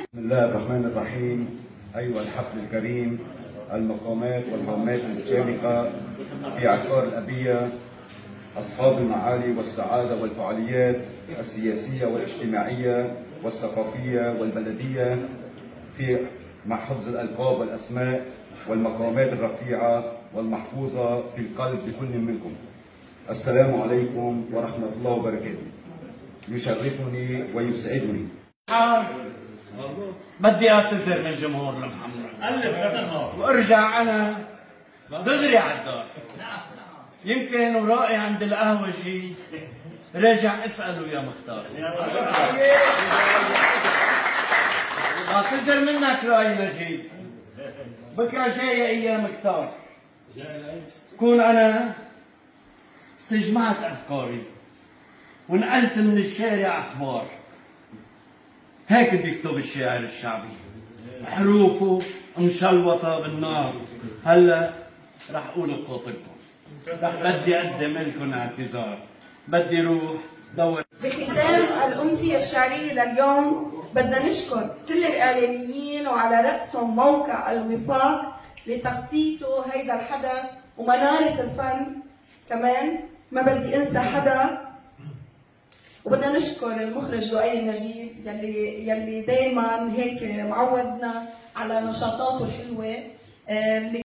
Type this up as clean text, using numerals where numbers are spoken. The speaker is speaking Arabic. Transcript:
بسم الله الرحمن الرحيم. أيها الحفل الكريم، المقامات والهامات المشاركة في عقار الأبية، أصحاب المعالي والسعادة والفعاليات السياسية والاجتماعية والثقافية والبلدية في مع حفظ الألقاب والأسماء والمقامات الرفيعة والمحفوظة في القلب بكل منكم. السلام عليكم ورحمة الله وبركاته. يشرفني ويسعدني. بدي اعتذر من جمهور المحمر وارجع انا دغري على الدار. يمكن ورائي عند القهوجي راجع اساله يا مختار. اعتذر منك رأي نجيب. بكره جايه ايام كتار، كون انا استجمعت افكاري ونقلت من الشارع اخبار. هيك بيكتب الشاعر الشعبي، حروفه مشلوطة بالنار. هلا رح اقول بخاطركم، بدي اقدم لكم اعتذار. بدي روح دور. بختام الأمسية الشعرية لليوم بدنا نشكر كل الإعلاميين وعلى رأسهم موقع الوفاق لتخطيطه هيدا الحدث ومنارة الفن كمان. ما بدي انسى حدا. وبدنا نشكر المخرج لؤي النجيب يلي دايما هيك معودنا على نشاطاته الحلوه.